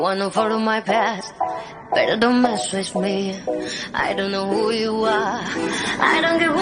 Wanna follow my past, better don't mess with me. I don't know who you are, I don't care who